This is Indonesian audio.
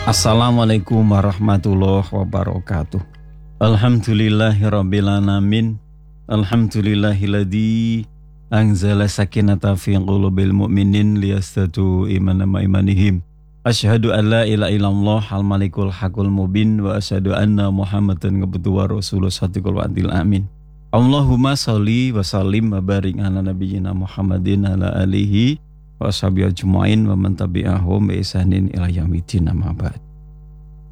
Assalamualaikum warahmatullahi wabarakatuh. Alhamdulillahirrabbilalamin. Alhamdulillahilladzi anzala sakinata fi qulubil mu'minin liyastadu imanam imanihim. Asyhadu an la ilaha illallah al-malikul haqqul mubin wa asyhadu anna Muhammadan abduhu wa rasuluhu shadiqul wa'dil amin. Allahumma sholli wa sallim wa barik ala nabiyyina Muhammadin ala alihi wa ashabihi ajmain wa man tabi'ahum bi ihsanin ila yaumil din amma ba'd.